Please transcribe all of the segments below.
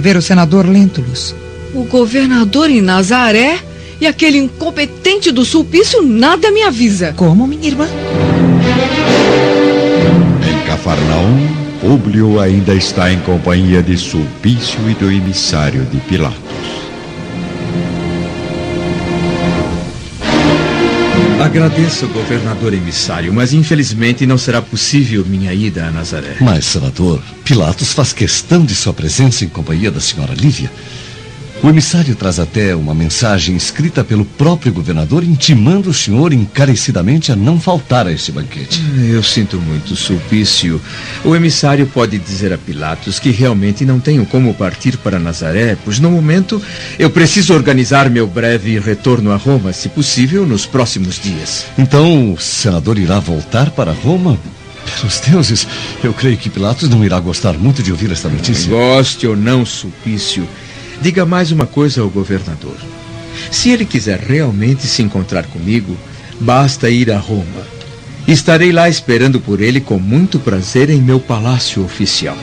ver o senador Lentulus. O governador em Nazaré e aquele incompetente do Sulpício nada me avisa. Como, minha irmã? Em Cafarnaum, Públio ainda está em companhia de Sulpício e do emissário de Pilatos. Agradeço, governador emissário, mas infelizmente não será possível minha ida a Nazaré. Mas, senador, Pilatos faz questão de sua presença em companhia da senhora Lívia. O emissário traz até uma mensagem escrita pelo próprio governador intimando o senhor encarecidamente a não faltar a este banquete. Eu sinto muito, Sulpício. O emissário pode dizer a Pilatos que realmente não tenho como partir para Nazaré, pois no momento eu preciso organizar meu breve retorno a Roma, se possível, nos próximos dias. Então, o senador irá voltar para Roma? Pelos deuses, eu creio que Pilatos não irá gostar muito de ouvir esta notícia. Goste ou não, Sulpício, diga mais uma coisa ao governador. Se ele quiser realmente se encontrar comigo, basta ir a Roma. Estarei lá esperando por ele com muito prazer em meu palácio oficial.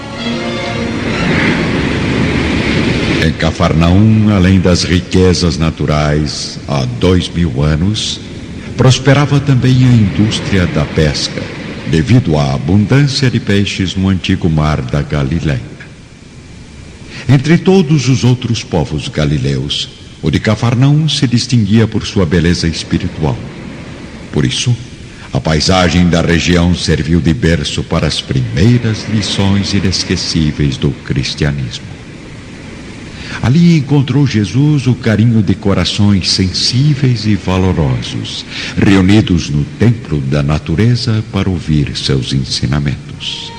Em Cafarnaum, além das riquezas naturais, há 2000 anos, prosperava também a indústria da pesca, devido à abundância de peixes no antigo mar da Galileia. Entre todos os outros povos galileus, o de Cafarnaum se distinguia por sua beleza espiritual. Por isso, a paisagem da região serviu de berço para as primeiras lições inesquecíveis do cristianismo. Ali encontrou Jesus o carinho de corações sensíveis e valorosos, reunidos no templo da natureza para ouvir seus ensinamentos.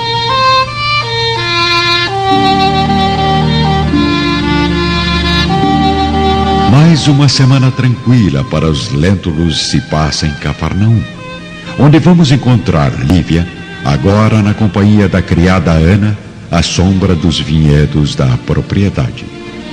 Mais uma semana tranquila para os Lentulus se passa em Cafarnaum, onde vamos encontrar Lívia, agora na companhia da criada Ana, à sombra dos vinhedos da propriedade.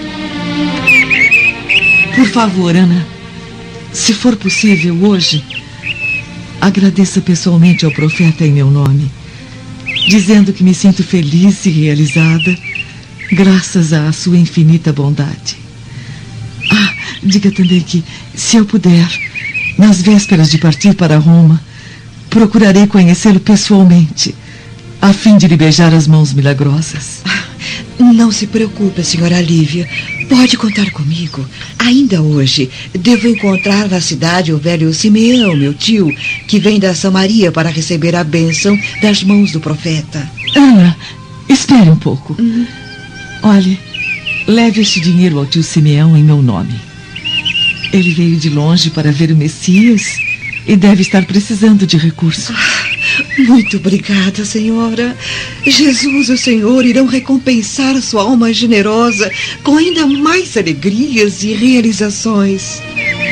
Por favor, Ana, se for possível hoje, agradeça pessoalmente ao profeta em meu nome, dizendo que me sinto feliz e realizada graças à sua infinita bondade. Diga também que, se eu puder, nas vésperas de partir para Roma, procurarei conhecê-lo pessoalmente, a fim de lhe beijar as mãos milagrosas. Não se preocupe, senhora Lívia. Pode contar comigo. Ainda hoje, devo encontrar na cidade o velho Simeão, meu tio, que vem da Samaria para receber a bênção das mãos do profeta. Ana, espere um pouco. Olhe, leve este dinheiro ao tio Simeão em meu nome. Ele veio de longe para ver o Messias e deve estar precisando de recursos. Muito obrigada, senhora. Jesus e o Senhor irão recompensar sua alma generosa com ainda mais alegrias e realizações.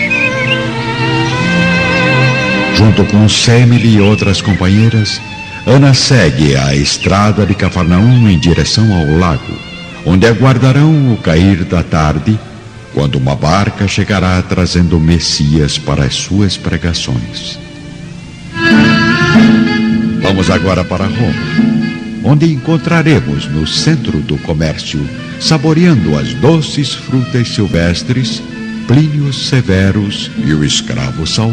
Junto com Semele e outras companheiras, Ana segue a estrada de Cafarnaum em direção ao lago, onde aguardarão o cair da tarde, quando uma barca chegará trazendo o Messias para as suas pregações. Vamos agora para Roma, onde encontraremos no centro do comércio, saboreando as doces frutas silvestres, Plínio Severus e o escravo Saul.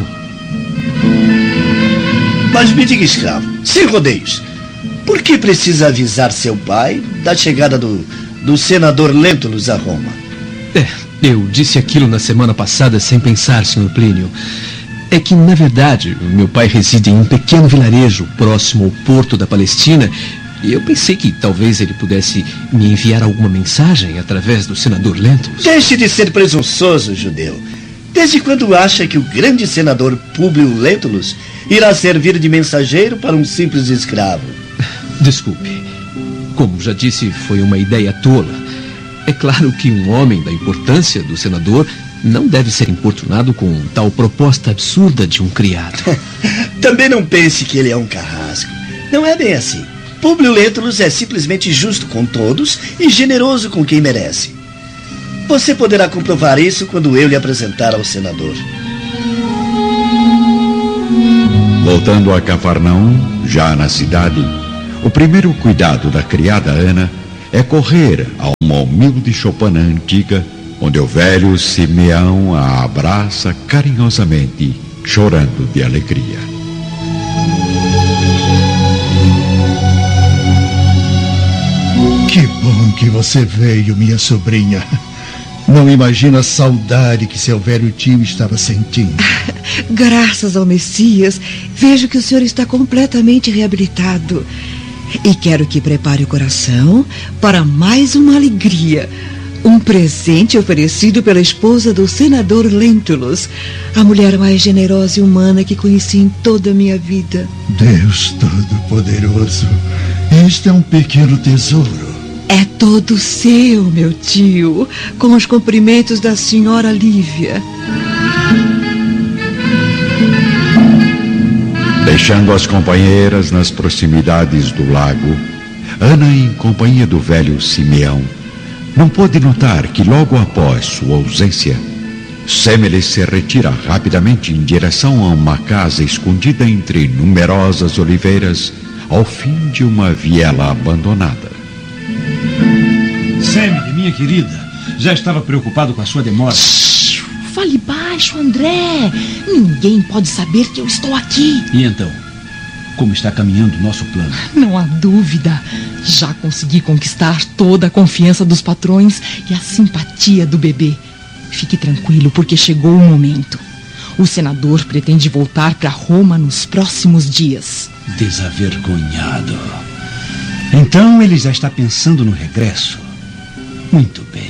Mas me diga, escravo, sem rodeios, por que precisa avisar seu pai da chegada do senador Lentulus a Roma? Eu disse aquilo na semana passada sem pensar, Sr. Plínio. É que, na verdade, meu pai reside em um pequeno vilarejo próximo ao porto da Palestina e eu pensei que talvez ele pudesse me enviar alguma mensagem através do senador Lentulus. Deixe de ser presunçoso, judeu. Desde quando acha que o grande senador Públio Lentulus irá servir de mensageiro para um simples escravo? Desculpe. Como já disse, foi uma ideia tola. É claro que um homem da importância do senador não deve ser importunado com tal proposta absurda de um criado. Também não pense que ele é um carrasco. Não é bem assim. Públio Lentulus é simplesmente justo com todos e generoso com quem merece. Você poderá comprovar isso quando eu lhe apresentar ao senador. Voltando a Cafarnaum, já na cidade, o primeiro cuidado da criada Ana é correr a uma humilde choupana antiga, onde o velho Simeão a abraça carinhosamente, chorando de alegria. Que bom que você veio, minha sobrinha. Não imagina a saudade que seu velho tio estava sentindo. Graças ao Messias, vejo que o senhor está completamente reabilitado. E quero que prepare o coração para mais uma alegria. Um presente oferecido pela esposa do senador Lentulus, a mulher mais generosa e humana que conheci em toda a minha vida. Deus Todo-Poderoso, este é um pequeno tesouro. É todo seu, meu tio, com os cumprimentos da senhora Lívia. Deixando as companheiras nas proximidades do lago, Ana, em companhia do velho Simeão, não pôde notar que logo após sua ausência, Semele se retira rapidamente em direção a uma casa escondida entre numerosas oliveiras, ao fim de uma viela abandonada. Semele, minha querida, já estava preocupado com a sua demora. Shhh, fale baixo, André. Ninguém pode saber que eu estou aqui. E então, como está caminhando o nosso plano? Não há dúvida. Já consegui conquistar toda a confiança dos patrões e a simpatia do bebê. Fique tranquilo, porque chegou o momento. O senador pretende voltar para Roma nos próximos dias. Desavergonhado. Então ele já está pensando no regresso. Muito bem.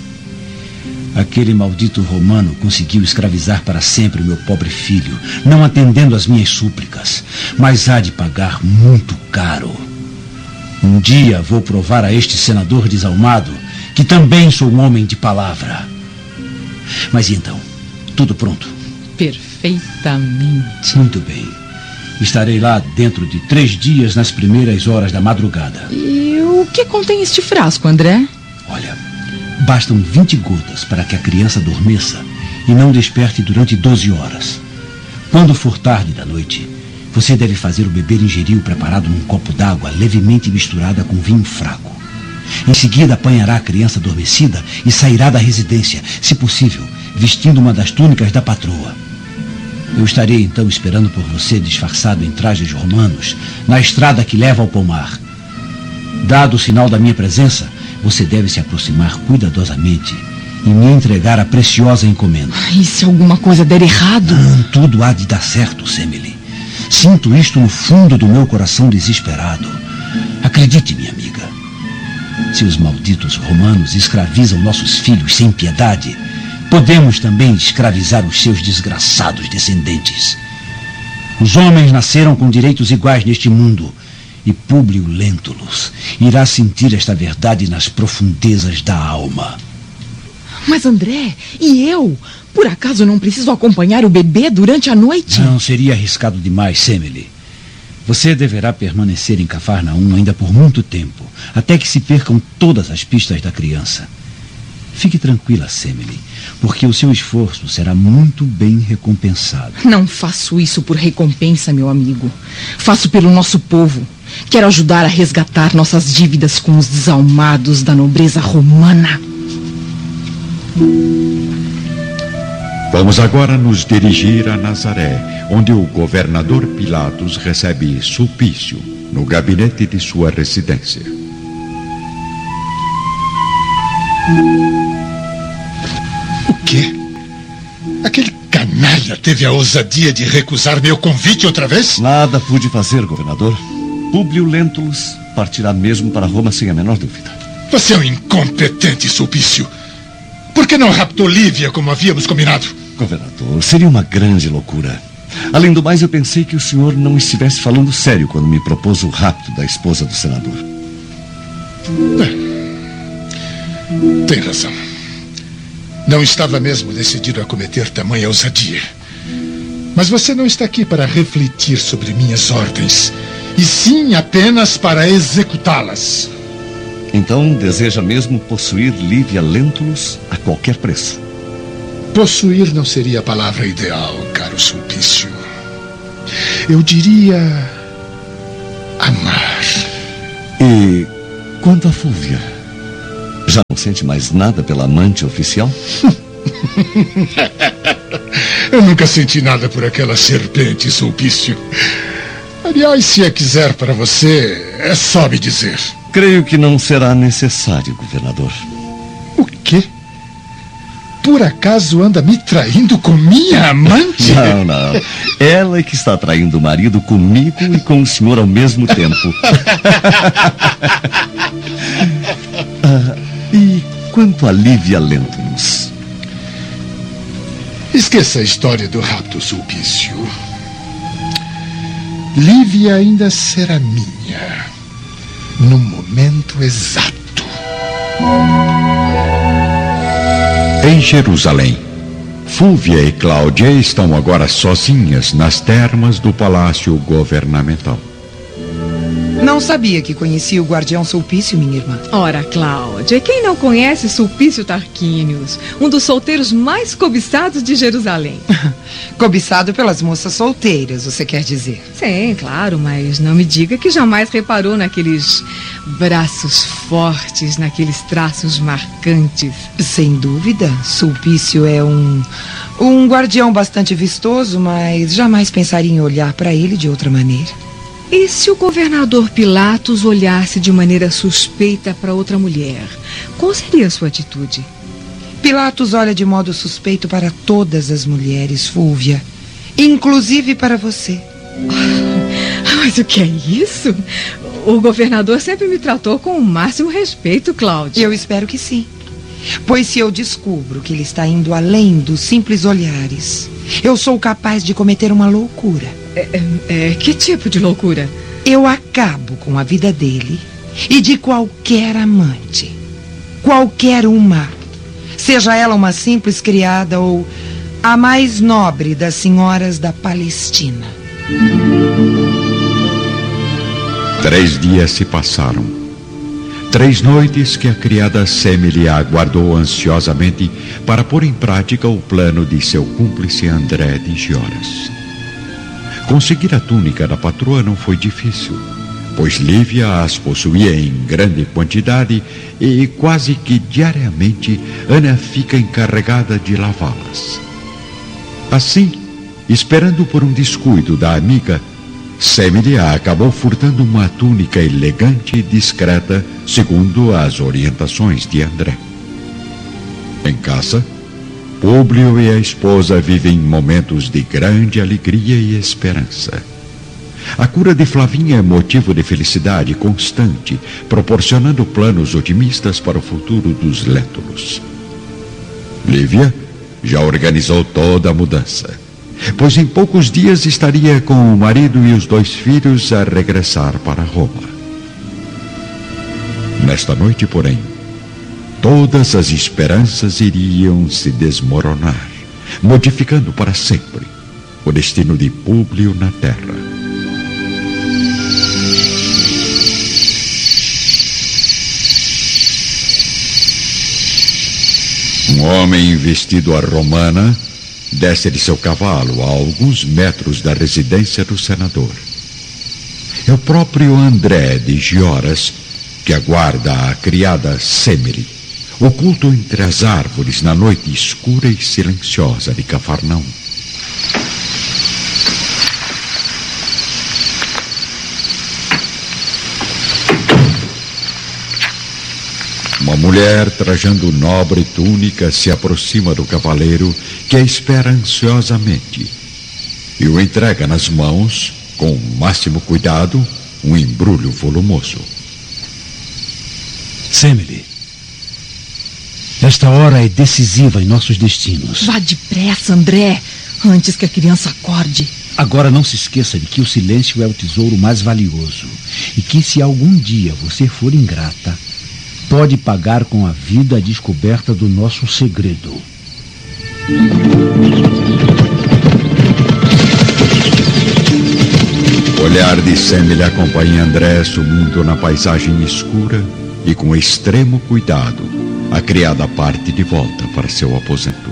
Aquele maldito romano conseguiu escravizar para sempre meu pobre filho, não atendendo às minhas súplicas, mas há de pagar muito caro. Um dia vou provar a este senador desalmado que também sou um homem de palavra. Mas e então? Tudo pronto? Perfeitamente. Muito bem. Estarei lá dentro de 3 dias, nas primeiras horas da madrugada. E o que contém este frasco, André? Olha, bastam 20 gotas para que a criança adormeça e não desperte durante 12 horas. Quando for tarde da noite, você deve fazer o bebê ingerir preparado num copo d'água levemente misturada com vinho fraco. Em seguida, apanhará a criança adormecida e sairá da residência, se possível, vestindo uma das túnicas da patroa. Eu estarei então esperando por você, disfarçado em trajes romanos, na estrada que leva ao pomar. Dado o sinal da minha presença, você deve se aproximar cuidadosamente e me entregar a preciosa encomenda. E se alguma coisa der errado? Tudo há de dar certo, Semele. Sinto isto no fundo do meu coração desesperado. Acredite, minha amiga. Se os malditos romanos escravizam nossos filhos sem piedade, podemos também escravizar os seus desgraçados descendentes. Os homens nasceram com direitos iguais neste mundo, e Públio Lentulus irá sentir esta verdade nas profundezas da alma. Mas André, e eu? Por acaso não preciso acompanhar o bebê durante a noite? Não, seria arriscado demais, Semele. Você deverá permanecer em Cafarnaum ainda por muito tempo, até que se percam todas as pistas da criança. Fique tranquila, Semele, porque o seu esforço será muito bem recompensado. Não faço isso por recompensa, meu amigo. Faço pelo nosso povo. Quero ajudar a resgatar nossas dívidas com os desalmados da nobreza romana. Vamos agora nos dirigir a Nazaré, onde o governador Pilatos recebe Sulpício, no gabinete de sua residência. O quê? Aquele canalha teve a ousadia de recusar meu convite outra vez? Nada pude fazer, governador. Públio Lentulus partirá mesmo para Roma sem a menor dúvida. Você é um incompetente, Sulpício. Por que não raptou Lívia como havíamos combinado? Governador, seria uma grande loucura. Além do mais, eu pensei que o senhor não estivesse falando sério quando me propôs o rapto da esposa do senador. Tem razão. Não estava mesmo decidido a cometer tamanha ousadia. Mas você não está aqui para refletir sobre minhas ordens, e sim apenas para executá-las. Então, deseja mesmo possuir Lívia Lentulus a qualquer preço? Possuir não seria a palavra ideal, caro Sulpício. Eu diria amar. E quanto a Fúvia, já não sente mais nada pela amante oficial? Eu nunca senti nada por aquela serpente, Sulpício. Aliás, se a quiser para você, é só me dizer. Creio que não será necessário, governador. O quê? Por acaso anda me traindo com minha amante? Não. Ela é que está traindo o marido comigo e com o senhor ao mesmo tempo. E quanto a Lívia Lentulus? Esqueça a história do rapto, Sulpício. Lívia ainda será minha, no momento exato. Em Jerusalém, Fúvia e Cláudia estão agora sozinhas nas termas do palácio governamental. Não sabia que conhecia o guardião Sulpício, minha irmã. Ora, Cláudia, quem não conhece Sulpício Tarquínios, um dos solteiros mais cobiçados de Jerusalém? Cobiçado pelas moças solteiras, você quer dizer? Sim, claro, mas não me diga que jamais reparou naqueles braços fortes, naqueles traços marcantes. Sem dúvida, Sulpício é um guardião bastante vistoso, mas jamais pensaria em olhar para ele de outra maneira. E se o governador Pilatos olhasse de maneira suspeita para outra mulher, qual seria a sua atitude? Pilatos olha de modo suspeito para todas as mulheres, Fúvia, inclusive para você. Mas o que é isso? O governador sempre me tratou com o máximo respeito, Cláudia. Eu espero que sim. Pois se eu descubro que ele está indo além dos simples olhares, eu sou capaz de cometer uma loucura. Que tipo de loucura? Eu acabo com a vida dele e de qualquer amante. Qualquer uma. Seja ela uma simples criada ou a mais nobre das senhoras da Palestina. 3 dias se passaram. 3 noites que a criada Semele aguardou ansiosamente para pôr em prática o plano de seu cúmplice André de Gioras. Conseguir a túnica da patroa não foi difícil, pois Lívia as possuía em grande quantidade e quase que diariamente Ana fica encarregada de lavá-las. Assim, esperando por um descuido da amiga, Semele acabou furtando uma túnica elegante e discreta, segundo as orientações de André. Em casa, Públio e a esposa vivem momentos de grande alegria e esperança. A cura de Flavinha é motivo de felicidade constante, proporcionando planos otimistas para o futuro dos Lentulus. Lívia já organizou toda a mudança, pois em poucos dias estaria com o marido e os 2 filhos a regressar para Roma. Nesta noite, porém, todas as esperanças iriam se desmoronar, modificando para sempre o destino de Públio na terra. Um homem vestido à romana desce de seu cavalo a alguns metros da residência do senador. É o próprio André de Gioras que aguarda a criada Semele, oculto entre as árvores na noite escura e silenciosa de Cafarnaum. Uma mulher trajando nobre túnica se aproxima do cavaleiro, que a espera ansiosamente, e o entrega nas mãos, com o máximo cuidado, um embrulho volumoso. Semele, esta hora é decisiva em nossos destinos. Vá depressa, André, antes que a criança acorde. Agora não se esqueça de que o silêncio é o tesouro mais valioso e que se algum dia você for ingrata, pode pagar com a vida a descoberta do nosso segredo. O olhar de Semele acompanha André sumindo na paisagem escura e com extremo cuidado a criada parte de volta para seu aposento.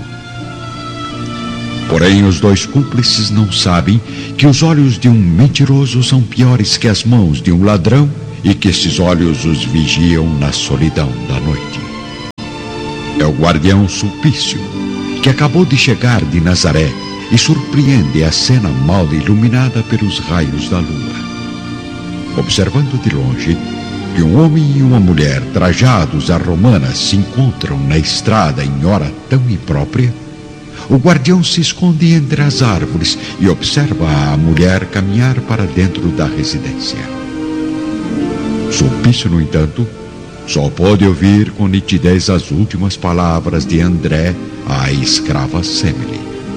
Porém, os 2 cúmplices não sabem que os olhos de um mentiroso são piores que as mãos de um ladrão e que esses olhos os vigiam na solidão da noite. É o guardião Sulpício, que acabou de chegar de Nazaré e surpreende a cena mal iluminada pelos raios da lua. Observando de longe que um homem e uma mulher trajados à romana se encontram na estrada em hora tão imprópria, o guardião se esconde entre as árvores e observa a mulher caminhar para dentro da residência. Sulpício, no entanto, só pôde ouvir com nitidez as últimas palavras de André à escrava Semele.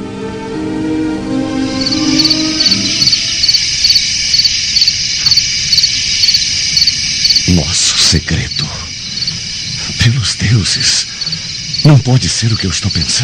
Nosso segredo. Pelos deuses, não pode ser o que eu estou pensando.